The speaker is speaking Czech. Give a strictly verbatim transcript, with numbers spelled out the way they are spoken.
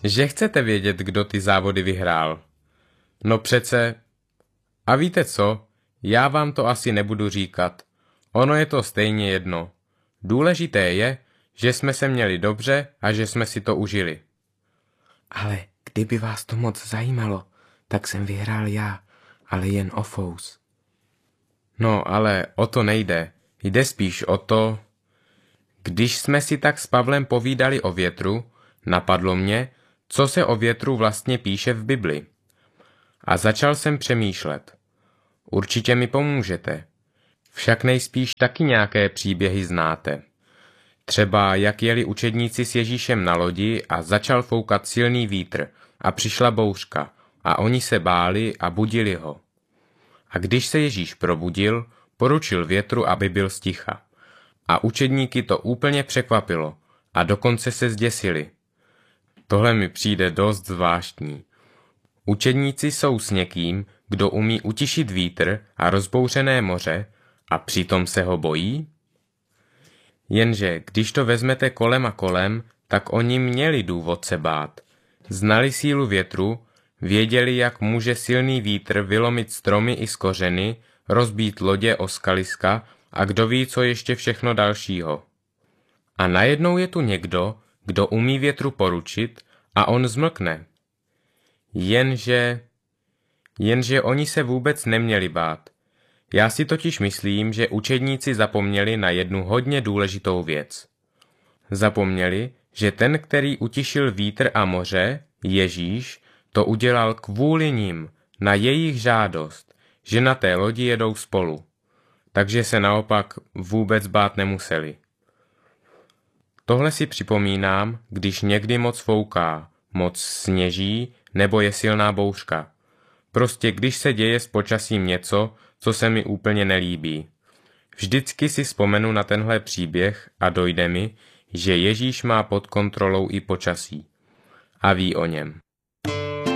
že chcete vědět, kdo ty závody vyhrál. No přece. A víte co? Já vám to asi nebudu říkat. Ono je to stejně jedno. Důležité je, že jsme se měli dobře a že jsme si to užili. Ale kdyby vás to moc zajímalo, tak jsem vyhrál já, ale jen o fous. No, ale o to nejde. Jde spíš o to... Když jsme si tak s Pavlem povídali o větru, napadlo mě, co se o větru vlastně píše v Bibli. A začal jsem přemýšlet. Určitě mi pomůžete. Však nejspíš taky nějaké příběhy znáte. Třeba jak jeli učedníci s Ježíšem na lodi a začal foukat silný vítr a přišla bouřka a oni se báli a budili ho. A když se Ježíš probudil, poručil větru, aby byl sticha. A učedníky to úplně překvapilo a dokonce se zděsili. Tohle mi přijde dost zvláštní. Učedníci jsou s někým, kdo umí utišit vítr a rozbouřené moře a přitom se ho bojí? Jenže když to vezmete kolem a kolem, tak oni měli důvod se bát. Znali sílu větru, věděli, jak může silný vítr vylomit stromy i z kořeny, rozbít lodě o skaliska a kdo ví, co ještě všechno dalšího. A najednou je tu někdo, kdo umí větru poručit a on zmlkne. Jenže... Jenže oni se vůbec neměli bát. Já si totiž myslím, že učedníci zapomněli na jednu hodně důležitou věc. Zapomněli, že ten, který utišil vítr a moře, Ježíš, to udělal kvůli nim, na jejich žádost, že na té lodi jedou spolu. Takže se naopak vůbec bát nemuseli. Tohle si připomínám, když někdy moc fouká, moc sněží nebo je silná bouřka. Prostě když se děje s počasím něco, co se mi úplně nelíbí. Vždycky si vzpomenu na tenhle příběh a dojde mi, že Ježíš má pod kontrolou i počasí a ví o něm.